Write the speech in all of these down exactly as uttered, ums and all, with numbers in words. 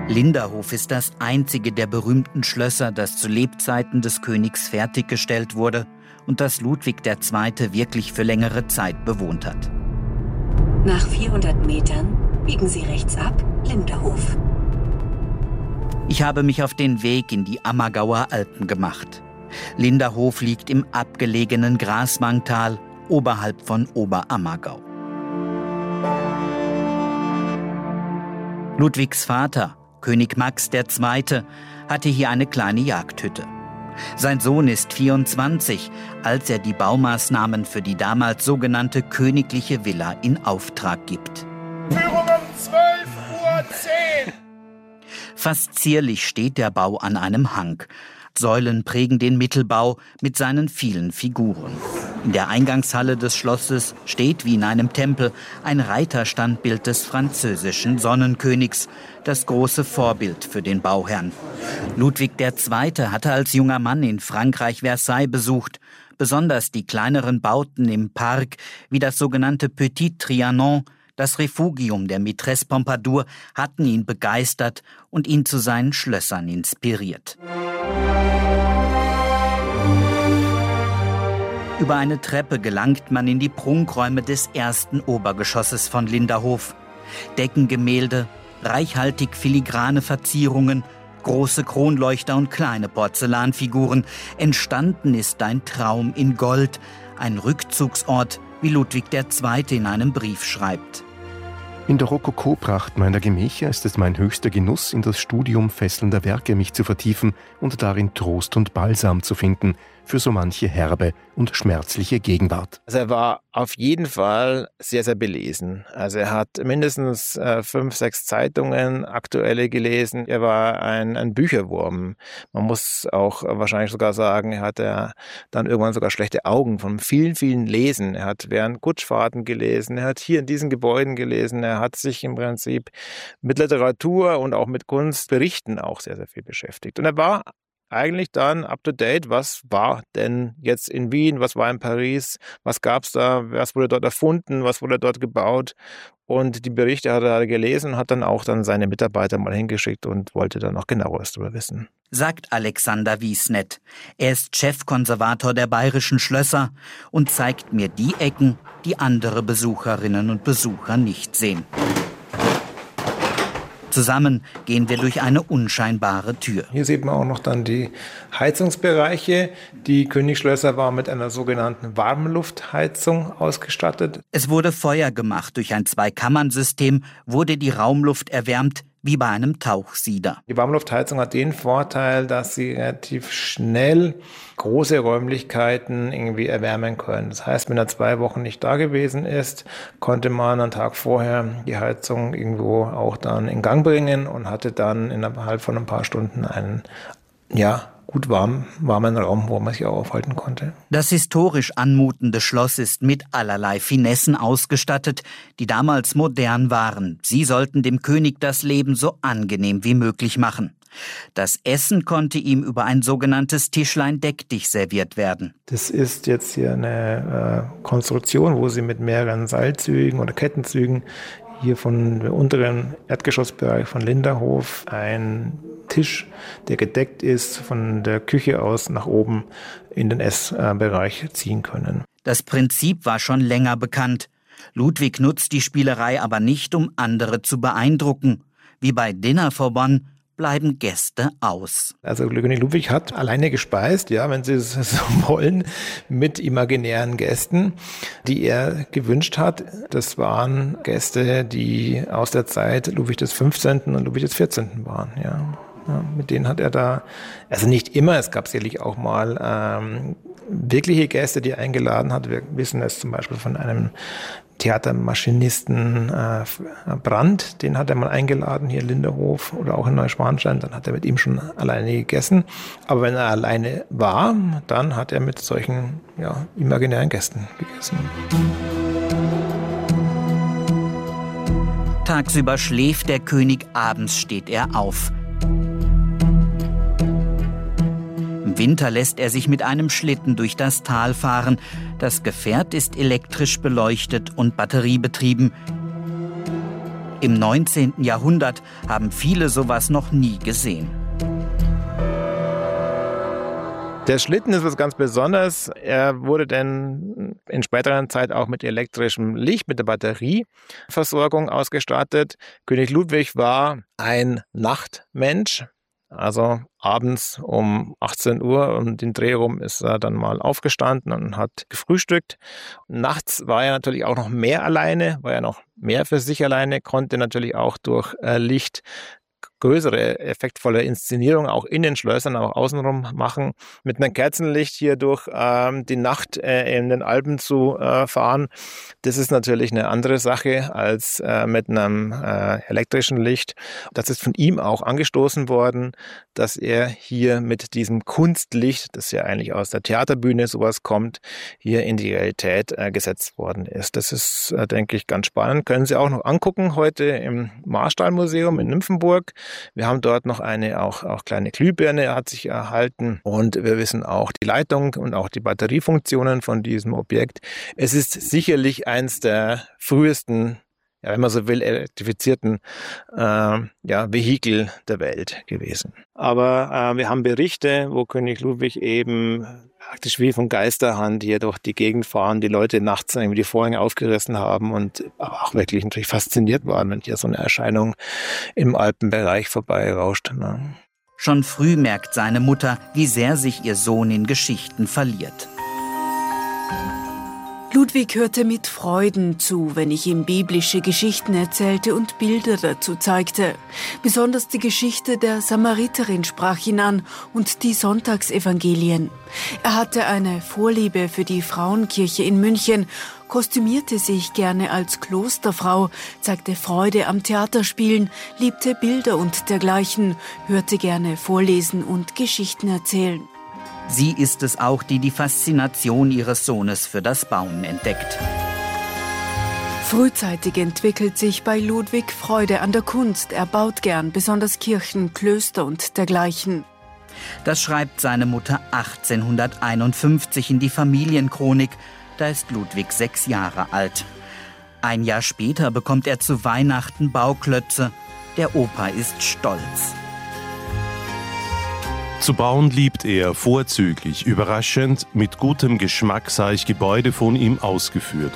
Linderhof ist das einzige der berühmten Schlösser, das zu Lebzeiten des Königs fertiggestellt wurde und das Ludwig der Zweite wirklich für längere Zeit bewohnt hat. Nach vierhundert Metern biegen Sie rechts ab, Linderhof. Ich habe mich auf den Weg in die Ammergauer Alpen gemacht. Linderhof liegt im abgelegenen Graswangtal oberhalb von Oberammergau. Ludwigs Vater, König Max der Zweite, hatte hier eine kleine Jagdhütte. Sein Sohn ist vierundzwanzig, als er die Baumaßnahmen für die damals sogenannte königliche Villa in Auftrag gibt. Führung um zwölf Uhr zehn. Fast zierlich steht der Bau an einem Hang. Säulen prägen den Mittelbau mit seinen vielen Figuren. In der Eingangshalle des Schlosses steht wie in einem Tempel ein Reiterstandbild des französischen Sonnenkönigs, das große Vorbild für den Bauherrn. Ludwig der Zweite hatte als junger Mann in Frankreich Versailles besucht. Besonders die kleineren Bauten im Park, wie das sogenannte Petit Trianon, das Refugium der Maitresse Pompadour, hatten ihn begeistert und ihn zu seinen Schlössern inspiriert. Über eine Treppe gelangt man in die Prunkräume des ersten Obergeschosses von Linderhof. Deckengemälde, reichhaltig filigrane Verzierungen, große Kronleuchter und kleine Porzellanfiguren. Entstanden ist ein Traum in Gold, ein Rückzugsort, wie Ludwig der Zweite in einem Brief schreibt. In der Rokokopracht meiner Gemächer ist es mein höchster Genuss, in das Studium fesselnder Werke mich zu vertiefen und darin Trost und Balsam zu finden für so manche herbe und schmerzliche Gegenwart. Also er war auf jeden Fall sehr, sehr belesen. Also er hat mindestens äh, fünf, sechs Zeitungen, aktuelle gelesen. Er war ein, ein Bücherwurm. Man muss auch wahrscheinlich sogar sagen, er hatte dann irgendwann sogar schlechte Augen von vielen, vielen Lesen. Er hat während Kutschfahrten gelesen, er hat hier in diesen Gebäuden gelesen, er hat sich im Prinzip mit Literatur und auch mit Kunstberichten auch sehr, sehr viel beschäftigt. Und er war eigentlich dann up to date, was war denn jetzt in Wien, was war in Paris, was gab es da, was wurde dort erfunden, was wurde dort gebaut. Und die Berichte hat er gelesen und hat dann auch dann seine Mitarbeiter mal hingeschickt und wollte dann noch genaueres darüber wissen. Sagt Alexander Wiesnet. Er ist Chefkonservator der Bayerischen Schlösser und zeigt mir die Ecken, die andere Besucherinnen und Besucher nicht sehen. Zusammen gehen wir durch eine unscheinbare Tür. Hier sieht man auch noch dann die Heizungsbereiche. Die Königsschlösser waren mit einer sogenannten Warmluftheizung ausgestattet. Es wurde Feuer gemacht. Durch ein Zwei-Kammern-System wurde die Raumluft erwärmt, wie bei einem Tauchsieder. Die Warmluftheizung hat den Vorteil, dass sie relativ schnell große Räumlichkeiten irgendwie erwärmen können. Das heißt, wenn er zwei Wochen nicht da gewesen ist, konnte man einen Tag vorher die Heizung irgendwo auch dann in Gang bringen und hatte dann innerhalb von ein paar Stunden einen, ja, gut warm, warmen Raum, wo man sich auch aufhalten konnte. Das historisch anmutende Schloss ist mit allerlei Finessen ausgestattet, die damals modern waren. Sie sollten dem König das Leben so angenehm wie möglich machen. Das Essen konnte ihm über ein sogenanntes Tischlein deck dich serviert werden. Das ist jetzt hier eine äh, Konstruktion, wo sie mit mehreren Seilzügen oder Kettenzügen hier von dem unteren Erdgeschossbereich von Linderhof ein Tisch, der gedeckt ist, von der Küche aus nach oben in den Essbereich ziehen können. Das Prinzip war schon länger bekannt. Ludwig nutzt die Spielerei aber nicht, um andere zu beeindrucken. Wie bei Dinner for One bleiben Gäste aus. Also König Ludwig hat alleine gespeist, ja, wenn Sie es so wollen, mit imaginären Gästen, die er gewünscht hat. Das waren Gäste, die aus der Zeit Ludwig des Fünfzehnten und Ludwig des Vierzehnten waren, ja. Ja, mit denen hat er da, also nicht immer, es gab sicherlich auch mal ähm, wirkliche Gäste, die er eingeladen hat. Wir wissen es zum Beispiel von einem Theatermaschinisten äh, Brandt, den hat er mal eingeladen hier in Linderhof oder auch in Neuschwanstein, dann hat er mit ihm schon alleine gegessen. Aber wenn er alleine war, dann hat er mit solchen ja, imaginären Gästen gegessen. Tagsüber schläft der König, abends steht er auf. Im Winter lässt er sich mit einem Schlitten durch das Tal fahren. Das Gefährt ist elektrisch beleuchtet und batteriebetrieben. Im neunzehnten Jahrhundert haben viele sowas noch nie gesehen. Der Schlitten ist was ganz Besonderes. Er wurde dann in späteren Zeit auch mit elektrischem Licht, mit der Batterieversorgung ausgestattet. König Ludwig war ein Nachtmensch. Also abends um achtzehn Uhr um den Dreh rum ist er dann mal aufgestanden und hat gefrühstückt. Nachts war er natürlich auch noch mehr alleine, war er noch mehr für sich alleine, konnte natürlich auch durch Licht größere, effektvolle Inszenierung auch in den Schlössern, auch außenrum machen. Mit einem Kerzenlicht hier durch ähm, die Nacht äh, in den Alpen zu äh, fahren, das ist natürlich eine andere Sache als äh, mit einem äh, elektrischen Licht. Das ist von ihm auch angestoßen worden, dass er hier mit diesem Kunstlicht, das ja eigentlich aus der Theaterbühne sowas kommt, hier in die Realität äh, gesetzt worden ist. Das ist, äh, denke ich, ganz spannend. Können Sie auch noch angucken heute im Marstallmuseum in Nymphenburg. Wir haben dort noch eine auch, auch kleine Glühbirne, hat sich erhalten, und wir wissen auch die Leitung und auch die Batteriefunktionen von diesem Objekt. Es ist sicherlich eins der frühesten, ja, wenn man so will, elektrifizierten äh, ja, Vehikel der Welt gewesen. Aber äh, wir haben Berichte, wo König Ludwig eben praktisch wie von Geisterhand hier durch die Gegend fahren, die Leute nachts irgendwie die Vorhänge aufgerissen haben und auch wirklich natürlich fasziniert waren, wenn hier so eine Erscheinung im Alpenbereich vorbeirauscht. Ne? Schon früh merkt seine Mutter, wie sehr sich ihr Sohn in Geschichten verliert. Ludwig hörte mit Freuden zu, wenn ich ihm biblische Geschichten erzählte und Bilder dazu zeigte. Besonders die Geschichte der Samariterin sprach ihn an und die Sonntagsevangelien. Er hatte eine Vorliebe für die Frauenkirche in München, kostümierte sich gerne als Klosterfrau, zeigte Freude am Theaterspielen, liebte Bilder und dergleichen, hörte gerne vorlesen und Geschichten erzählen. Sie ist es auch, die die Faszination ihres Sohnes für das Bauen entdeckt. Frühzeitig entwickelt sich bei Ludwig Freude an der Kunst. Er baut gern, besonders Kirchen, Klöster und dergleichen. Das schreibt seine Mutter achtzehnhunderteinundfünfzig in die Familienchronik. Da ist Ludwig sechs Jahre alt. Ein Jahr später bekommt er zu Weihnachten Bauklötze. Der Opa ist stolz. Zu bauen liebt er vorzüglich, überraschend, mit gutem Geschmack sah ich Gebäude von ihm ausgeführt.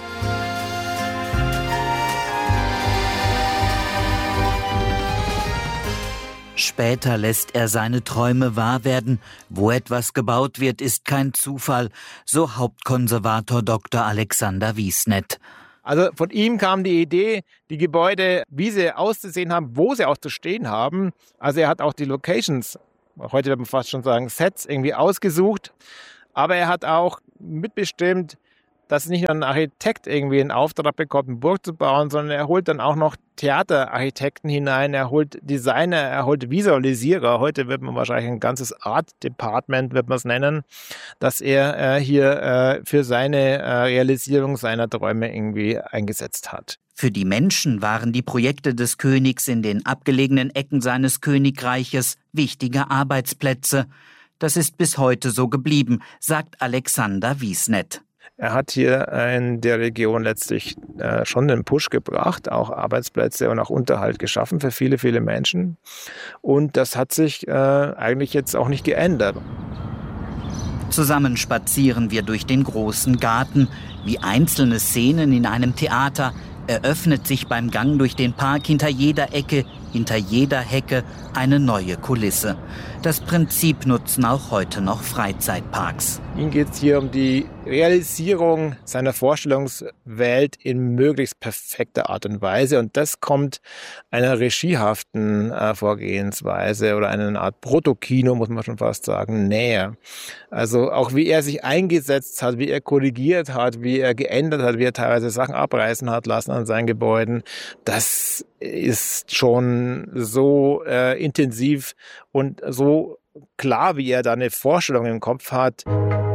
Später lässt er seine Träume wahr werden. Wo etwas gebaut wird, ist kein Zufall, so Hauptkonservator Doktor Alexander Wiesnet. Also von ihm kam die Idee, die Gebäude, wie sie auszusehen haben, wo sie auch zu stehen haben. Also er hat auch die Locations, heute würde man fast schon sagen Sets, irgendwie ausgesucht. Aber er hat auch mitbestimmt, dass nicht nur ein Architekt irgendwie einen Auftrag bekommt, eine Burg zu bauen, sondern er holt dann auch noch Theaterarchitekten hinein, er holt Designer, er holt Visualisierer. Heute wird man wahrscheinlich ein ganzes Art Department, wird man es nennen, dass er äh, hier äh, für seine äh, Realisierung seiner Träume irgendwie eingesetzt hat. Für die Menschen waren die Projekte des Königs in den abgelegenen Ecken seines Königreiches wichtige Arbeitsplätze. Das ist bis heute so geblieben, sagt Alexander Wiesnet. Er hat hier in der Region letztlich äh, schon den Push gebracht, auch Arbeitsplätze und auch Unterhalt geschaffen für viele, viele Menschen. Und das hat sich äh, eigentlich jetzt auch nicht geändert. Zusammen spazieren wir durch den großen Garten. Wie einzelne Szenen in einem Theater eröffnet sich beim Gang durch den Park hinter jeder Ecke, hinter jeder Hecke eine neue Kulisse. Das Prinzip nutzen auch heute noch Freizeitparks. Ihm geht es hier um die Realisierung seiner Vorstellungswelt in möglichst perfekter Art und Weise. Und das kommt einer regiehaften äh, Vorgehensweise oder einer Art Protokino, muss man schon fast sagen, näher. Also auch wie er sich eingesetzt hat, wie er korrigiert hat, wie er geändert hat, wie er teilweise Sachen abreißen hat lassen an seinen Gebäuden, das ist schon so äh, intensiv und so klar, wie er da eine Vorstellung im Kopf hat.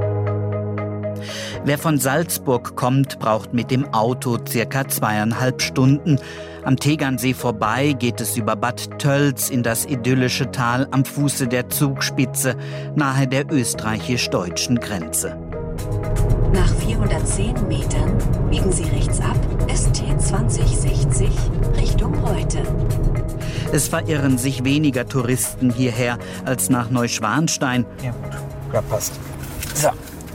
Wer von Salzburg kommt, braucht mit dem Auto circa zweieinhalb Stunden. Am Tegernsee vorbei geht es über Bad Tölz in das idyllische Tal am Fuße der Zugspitze, nahe der österreichisch-deutschen Grenze. Nach vierhundertzehn Metern biegen Sie rechts ab, S T zwanzig sechzig, Richtung Reute. Es verirren sich weniger Touristen hierher als nach Neuschwanstein. Ja, ja, passt. So.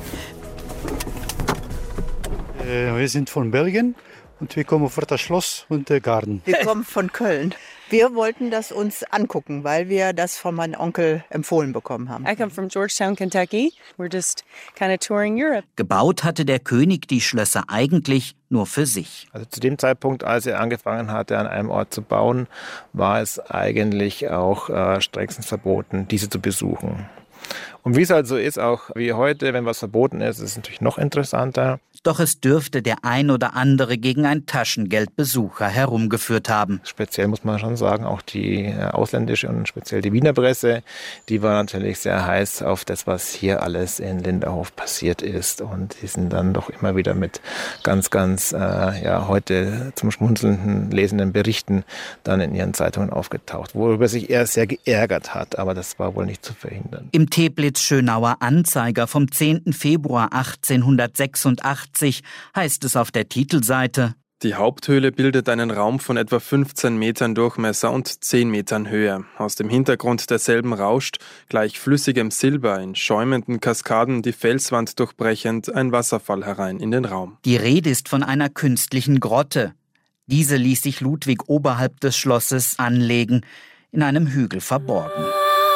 Äh, wir sind von Belgien und wir kommen vor das Schloss und den Garten. Wir kommen von Köln. Wir wollten das uns angucken, weil wir das von meinem Onkel empfohlen bekommen haben. I come from Georgetown, Kentucky. We're just kind of touring Europe. Gebaut hatte der König die Schlösser eigentlich nur für sich. Also zu dem Zeitpunkt, als er angefangen hatte, an einem Ort zu bauen, war es eigentlich auch äh, strengstens verboten, diese zu besuchen. Und wie es halt so ist, auch wie heute, wenn was verboten ist, ist es natürlich noch interessanter. Doch es dürfte der ein oder andere gegen ein Taschengeld Besucher herumgeführt haben. Speziell muss man schon sagen, auch die ausländische und speziell die Wiener Presse, die war natürlich sehr heiß auf das, was hier alles in Linderhof passiert ist. Und die sind dann doch immer wieder mit ganz, ganz äh, ja, heute zum schmunzelnden, lesenden Berichten dann in ihren Zeitungen aufgetaucht, worüber sich er sehr geärgert hat, aber das war wohl nicht zu verhindern. Im Teplitz-Schönauer Anzeiger vom zehnten Februar achtzehnhundertsechsundachtzig heißt es auf der Titelseite: Die Haupthöhle bildet einen Raum von etwa fünfzehn Metern Durchmesser und zehn Metern Höhe. Aus dem Hintergrund derselben rauscht, gleich flüssigem Silber in schäumenden Kaskaden die Felswand durchbrechend, ein Wasserfall herein in den Raum. Die Rede ist von einer künstlichen Grotte. Diese ließ sich Ludwig oberhalb des Schlosses anlegen, in einem Hügel verborgen.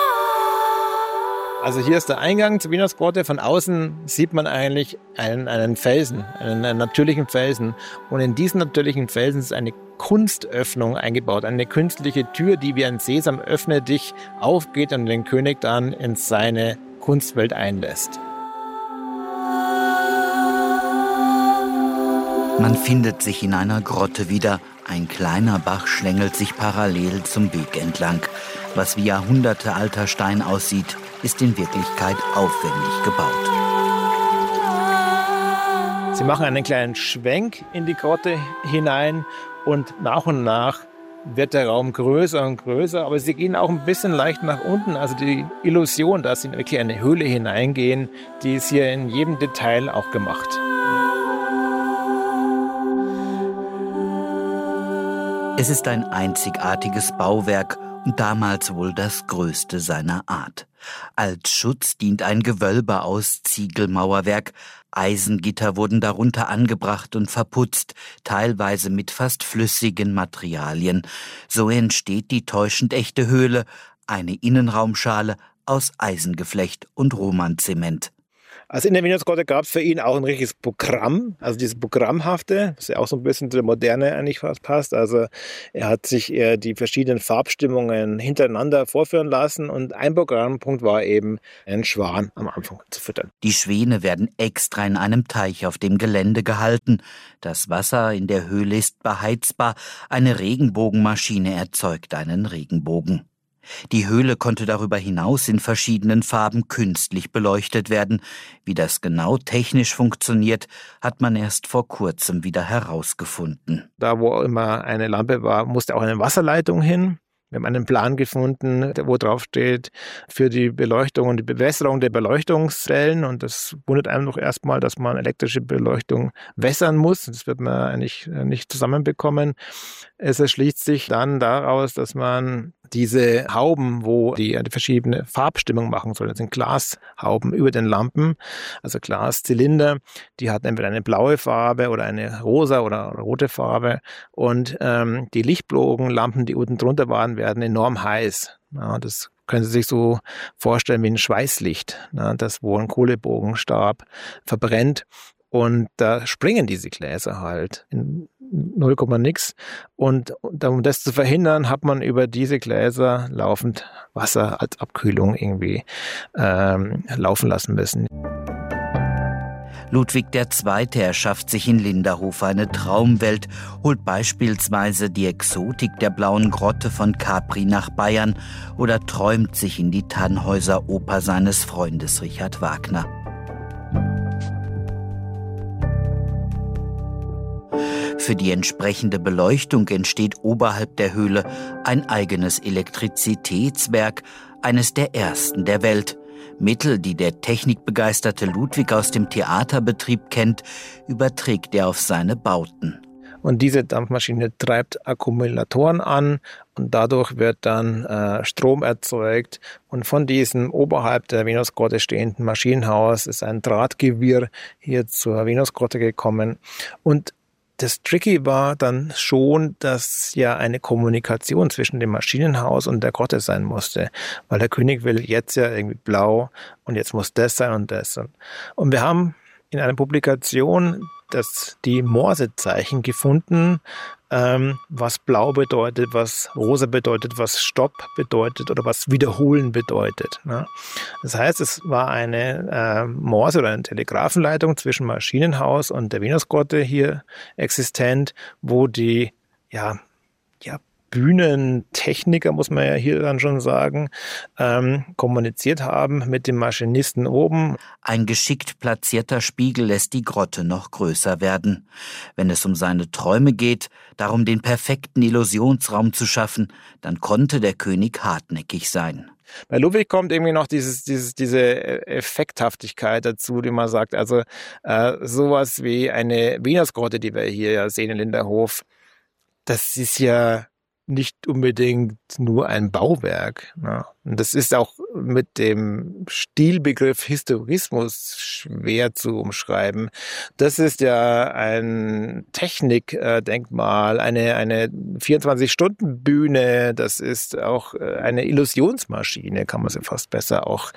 Also hier ist der Eingang zur Wiener Grotte. Von außen sieht man eigentlich einen, einen Felsen, einen, einen natürlichen Felsen. Und in diesen natürlichen Felsen ist eine Kunstöffnung eingebaut, eine künstliche Tür, die wie ein Sesam öffne dich aufgeht und den König dann in seine Kunstwelt einlässt. Man findet sich in einer Grotte wieder. Ein kleiner Bach schlängelt sich parallel zum Weg entlang. Was wie jahrhundertealter Stein aussieht, ist in Wirklichkeit aufwendig gebaut. Sie machen einen kleinen Schwenk in die Grotte hinein und nach und nach wird der Raum größer und größer, aber sie gehen auch ein bisschen leicht nach unten. Also die Illusion, dass sie wirklich in eine Höhle hineingehen, die ist hier in jedem Detail auch gemacht. Es ist ein einzigartiges Bauwerk und damals wohl das größte seiner Art. Als Schutz dient ein Gewölbe aus Ziegelmauerwerk. Eisengitter wurden darunter angebracht und verputzt, teilweise mit fast flüssigen Materialien. So entsteht die täuschend echte Höhle, eine Innenraumschale aus Eisengeflecht und Romanzement. Also in der Wiener Grotte gab es für ihn auch ein richtiges Programm, also dieses Programmhafte, was ja auch so ein bisschen zu der Moderne eigentlich fast passt. Also er hat sich eher die verschiedenen Farbstimmungen hintereinander vorführen lassen und ein Programmpunkt war eben, einen Schwan am Anfang zu füttern. Die Schwäne werden extra in einem Teich auf dem Gelände gehalten. Das Wasser in der Höhle ist beheizbar. Eine Regenbogenmaschine erzeugt einen Regenbogen. Die Höhle konnte darüber hinaus in verschiedenen Farben künstlich beleuchtet werden. Wie das genau technisch funktioniert, hat man erst vor kurzem wieder herausgefunden. Da, wo immer eine Lampe war, musste auch eine Wasserleitung hin. Wir haben einen Plan gefunden, wo drauf steht, für die Beleuchtung und die Bewässerung der Beleuchtungsstellen. Und das wundert einem doch erstmal, dass man elektrische Beleuchtung wässern muss. Das wird man eigentlich nicht zusammenbekommen. Es erschließt sich dann daraus, dass man diese Hauben, wo die eine verschiedene Farbstimmung machen soll, das sind Glashauben über den Lampen, also Glaszylinder, die hatten entweder eine blaue Farbe oder eine rosa oder rote Farbe. Und ähm, die Lichtbogenlampen, die unten drunter waren, werden enorm heiß. Ja, das können Sie sich so vorstellen wie ein Schweißlicht, ja, das wo ein Kohlebogenstab verbrennt. Und da springen diese Gläser halt in null Komma nix. Und um das zu verhindern, hat man über diese Gläser laufend Wasser als Abkühlung irgendwie ähm, laufen lassen müssen. Ludwig der Zweite erschafft sich in Linderhof eine Traumwelt, holt beispielsweise die Exotik der Blauen Grotte von Capri nach Bayern oder träumt sich in die Tannhäuser-Oper seines Freundes Richard Wagner. Für die entsprechende Beleuchtung entsteht oberhalb der Höhle ein eigenes Elektrizitätswerk, eines der ersten der Welt. Mittel, die der technikbegeisterte Ludwig aus dem Theaterbetrieb kennt, überträgt er auf seine Bauten. Und diese Dampfmaschine treibt Akkumulatoren an und dadurch wird dann äh, Strom erzeugt. Und von diesem oberhalb der Venusgrotte stehenden Maschinenhaus ist ein Drahtgewirr hier zur Venusgrotte gekommen. Und das Tricky war dann schon, dass ja eine Kommunikation zwischen dem Maschinenhaus und der Grotte sein musste. Weil der König will jetzt ja irgendwie blau und jetzt muss das sein und das. Und wir haben in einer Publikation das, die Morsezeichen gefunden, ähm, was blau bedeutet, was rosa bedeutet, was Stopp bedeutet oder was wiederholen bedeutet. Ne? Das heißt, es war eine äh, Morse- oder eine Telegrafenleitung zwischen Maschinenhaus und der Venusgrotte hier existent, wo die ja, ja, Bühnentechniker, muss man ja hier dann schon sagen, ähm, kommuniziert haben mit dem Maschinisten oben. Ein geschickt platzierter Spiegel lässt die Grotte noch größer werden. Wenn es um seine Träume geht, darum den perfekten Illusionsraum zu schaffen, dann konnte der König hartnäckig sein. Bei Ludwig kommt irgendwie noch dieses, dieses, diese Effekthaftigkeit dazu, die man sagt, also äh, sowas wie eine Venusgrotte, die wir hier ja sehen in Linderhof, das ist ja nicht unbedingt nur ein Bauwerk. Ne? Und das ist auch mit dem Stilbegriff Historismus schwer zu umschreiben. Das ist ja ein Technikdenkmal, eine, eine vierundzwanzig-Stunden-Bühne, das ist auch eine Illusionsmaschine, kann man sie fast besser auch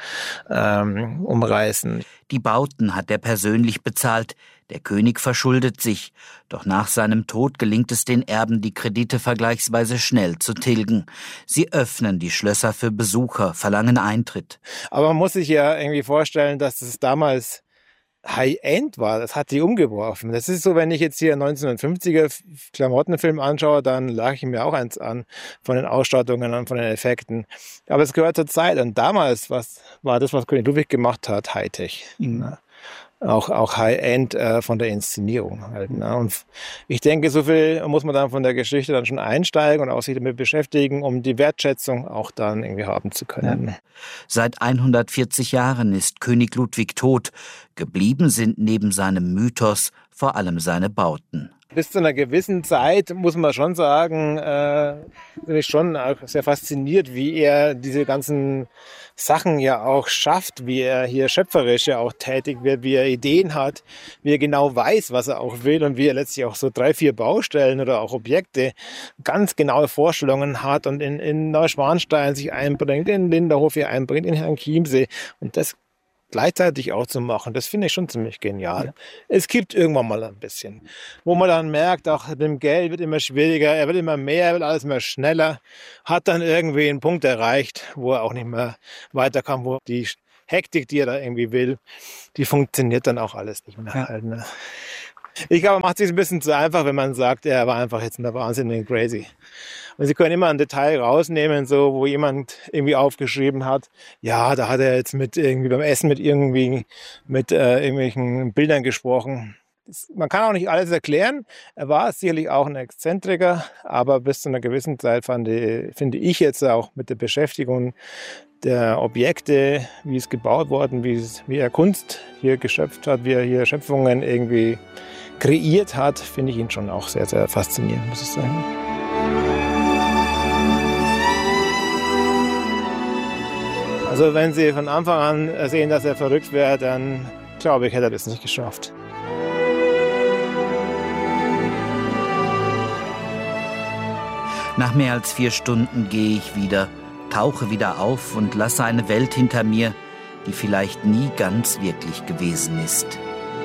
ähm, umreißen. Die Bauten hat er persönlich bezahlt. Der König verschuldet sich, doch nach seinem Tod gelingt es den Erben, die Kredite vergleichsweise schnell zu tilgen. Sie öffnen die Schlösser für Besucher, verlangen Eintritt. Aber man muss sich ja irgendwie vorstellen, dass es damals High-End war, das hat die umgeworfen. Das ist so, wenn ich jetzt hier einen neunzehnhundertfünfziger Klamottenfilm anschaue, dann lache ich mir auch eins an von den Ausstattungen und von den Effekten. Aber es gehört zur Zeit und damals was, war das, was König Ludwig gemacht hat, Hightech. Mhm. Auch, auch High-End äh, von der Inszenierung halt. Ne? Und ich denke, so viel muss man dann von der Geschichte dann schon einsteigen und auch sich damit beschäftigen, um die Wertschätzung auch dann irgendwie haben zu können. Ja. Seit hundertvierzig Jahren ist König Ludwig tot. Geblieben sind neben seinem Mythos vor allem seine Bauten. Bis zu einer gewissen Zeit, muss man schon sagen, äh, bin ich schon auch sehr fasziniert, wie er diese ganzen Sachen ja auch schafft, wie er hier schöpferisch ja auch tätig wird, wie er Ideen hat, wie er genau weiß, was er auch will und wie er letztlich auch so drei, vier Baustellen oder auch Objekte ganz genaue Vorstellungen hat und in, in Neuschwanstein sich einbringt, in Linderhof hier einbringt, in Herrn Chiemsee und das gleichzeitig auch zu machen, das finde ich schon ziemlich genial. Ja. Es gibt irgendwann mal ein bisschen, wo man dann merkt, auch mit dem Geld wird immer schwieriger, er wird immer mehr, er wird alles immer schneller, hat dann irgendwie einen Punkt erreicht, wo er auch nicht mehr weiterkam, wo die Hektik, die er da irgendwie will, die funktioniert dann auch alles nicht mehr. Ja. Halt, ne? Ich glaube, man macht es sich ein bisschen zu einfach, wenn man sagt, er war einfach jetzt in der Wahnsinn crazy. Und Sie können immer ein Detail rausnehmen, so, wo jemand irgendwie aufgeschrieben hat, ja, da hat er jetzt mit irgendwie beim Essen mit irgendwie mit äh, irgendwelchen Bildern gesprochen. Das, man kann auch nicht alles erklären. Er war sicherlich auch ein Exzentriker, aber bis zu einer gewissen Zeit fand ich, finde ich jetzt auch mit der Beschäftigung der Objekte, wie es gebaut worden, wie, es, wie er Kunst hier geschöpft hat, wie er hier Schöpfungen irgendwie kreiert hat, finde ich ihn schon auch sehr, sehr faszinierend, muss ich sagen. Also wenn Sie von Anfang an sehen, dass er verrückt wäre, dann glaube ich, hätte er das nicht geschafft. Nach mehr als vier Stunden gehe ich wieder, tauche wieder auf und lasse eine Welt hinter mir, die vielleicht nie ganz wirklich gewesen ist.